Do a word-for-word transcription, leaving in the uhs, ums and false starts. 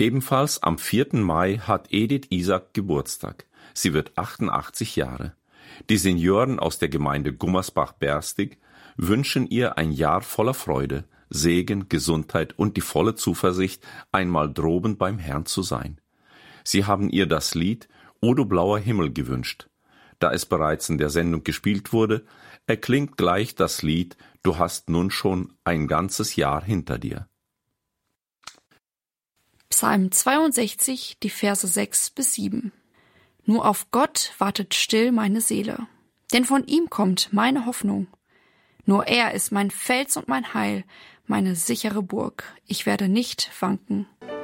Ebenfalls am vierten Mai hat Edith Isaak Geburtstag. Sie wird achtundachtzig Jahre. Die Senioren aus der Gemeinde Gummersbach-Berstig wünschen ihr ein Jahr voller Freude, Segen, Gesundheit und die volle Zuversicht, einmal droben beim Herrn zu sein. Sie haben ihr das Lied O du blauer Himmel gewünscht. Da es bereits in der Sendung gespielt wurde, erklingt gleich das Lied Du hast nun schon ein ganzes Jahr hinter dir. Psalm zweiundsechzig, die Verse sechs bis sieben. Nur auf Gott wartet still meine Seele, denn von ihm kommt meine Hoffnung. Nur er ist mein Fels und mein Heil, meine sichere Burg. Ich werde nicht wanken.